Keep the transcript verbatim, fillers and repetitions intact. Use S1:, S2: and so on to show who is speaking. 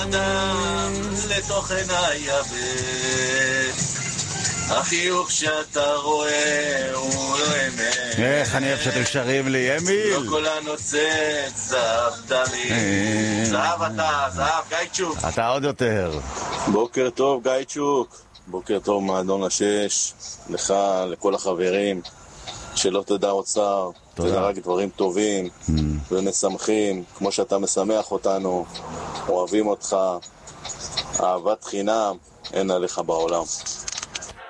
S1: לתוך עיניי יבש, החיוך שאתה רואה הוא לא אמת.
S2: איך אני אוהב שאתם שרים לי, אמיל.
S1: לא כל הנוצץ, זהב תמיד. זהב אתה, זהב, גייצ'וק.
S2: אתה עוד יותר.
S1: בוקר טוב גייצ'וק, בוקר טוב מועדון השש, לך, לכל החברים, שלא תדע אוצר, תדע רק דברים טובים ומשמחים, כמו שאתה משמח אותנו, אוהבים אותך, אהבת חינם, אין עליך בעולם.